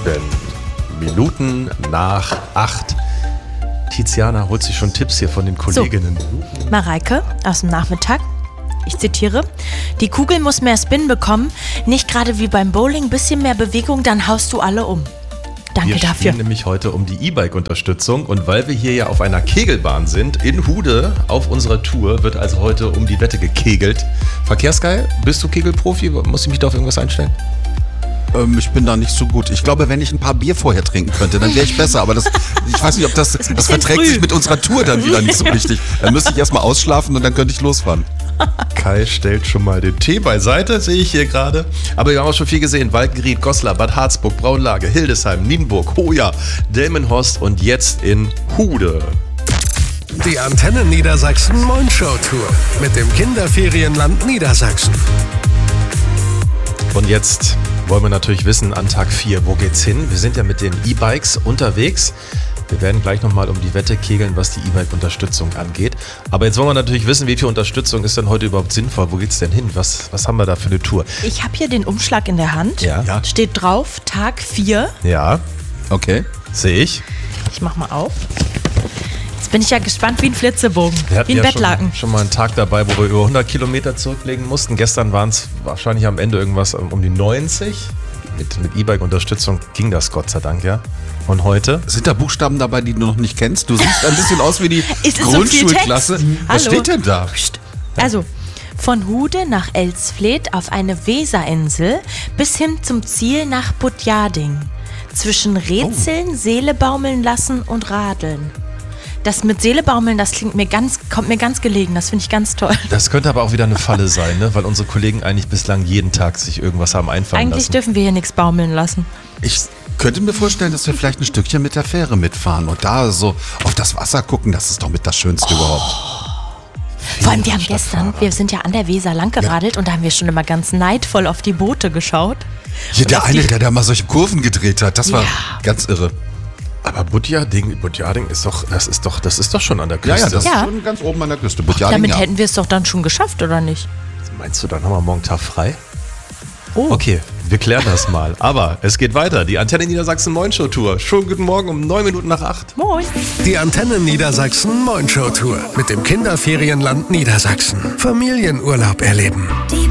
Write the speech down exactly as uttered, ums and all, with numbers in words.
Minuten nach acht. Tiziana holt sich schon Tipps hier von den Kolleginnen. So, Mareike aus dem Nachmittag. Ich zitiere, die Kugel muss mehr Spin bekommen, nicht gerade wie beim Bowling, bisschen mehr Bewegung, dann haust du alle um. Danke wir dafür. Wir spielen nämlich heute um die E-Bike-Unterstützung und weil wir hier ja auf einer Kegelbahn sind, in Hude auf unserer Tour, wird also heute um die Wette gekegelt. Verkehrsgeil, bist du Kegelprofi? Muss ich mich da auf irgendwas einstellen? Ähm, ich bin da nicht so gut. Ich glaube, wenn ich ein paar Bier vorher trinken könnte, dann wäre ich besser. Aber das, ich weiß nicht, ob das, das verträgt früh. sich mit unserer Tour dann wieder nicht so richtig. Dann müsste ich erstmal ausschlafen und dann könnte ich losfahren. Kai stellt schon mal den Tee beiseite, sehe ich hier gerade. Aber wir haben auch schon viel gesehen. Walkenried, Goslar, Bad Harzburg, Braunlage, Hildesheim, Nienburg, Hoya, Delmenhorst und jetzt in Hude. Die Antenne Niedersachsen Moin Show Tour mit dem Kinderferienland Niedersachsen. Und jetzt wollen wir natürlich wissen, an Tag vier, wo geht's hin? Wir sind ja mit den E-Bikes unterwegs. Wir werden gleich nochmal um die Wette kegeln, was die E-Bike-Unterstützung angeht. Aber jetzt wollen wir natürlich wissen, wie viel Unterstützung ist denn heute überhaupt sinnvoll? Wo geht's denn hin? Was, was haben wir da für eine Tour? Ich habe hier den Umschlag in der Hand. Ja. Ja. Steht drauf, Tag vier. Ja, Okay. sehe ich. Ich mach mal auf. Jetzt bin ich ja gespannt wie ein Flitzebogen, Wir hatten wie ein ja Bettlaken. schon, schon mal einen Tag dabei, wo wir über hundert Kilometer zurücklegen mussten. Gestern waren es wahrscheinlich am Ende irgendwas um die neunzig. Mit, mit E-Bike-Unterstützung ging das Gott sei Dank, ja. Und heute? Sind da Buchstaben dabei, die du noch nicht kennst? Du siehst ein bisschen aus wie die Ist es so viel Grundschulklasse. Text? Was Hallo? steht denn da? Psst. Also, von Hude nach Elsfleth auf eine Weser-Insel bis hin zum Ziel nach Budjading. Zwischen Rätseln, Oh. Seele baumeln lassen und Radeln. Das mit Seele baumeln, das klingt mir ganz, kommt mir ganz gelegen. Das finde ich ganz toll. Das könnte aber auch wieder eine Falle sein, ne? Weil unsere Kollegen eigentlich bislang jeden Tag sich irgendwas haben einfallen Eigentlich lassen. dürfen wir hier nichts baumeln lassen. Ich könnte mir vorstellen, dass wir vielleicht ein Stückchen mit der Fähre mitfahren und da so auf das Wasser gucken. Das ist doch mit das Schönste überhaupt. Vor allem, wir haben gestern, wir sind ja an der Weser lang geradelt und da haben wir schon immer ganz neidvoll auf die Boote geschaut. Hier, der auf eine, die- der da mal solche Kurven gedreht hat, das war Ja. ganz irre. Aber Budjading, Budjading ist doch, das ist doch, das ist doch schon an der Ja, Küste. ja, das Ja. ist schon ganz oben an der Küste. Budjading, Damit ja. hätten wir es doch dann schon geschafft, oder nicht? Meinst du, dann haben wir morgen Tag frei? Oh. Okay, wir klären das mal. Aber es geht weiter. Die Antenne Niedersachsen Moin Show Tour. Schönen guten Morgen um neun Minuten nach acht. Moin. Die Antenne Niedersachsen Moin Show Tour mit dem Kinderferienland Niedersachsen. Familienurlaub erleben. Die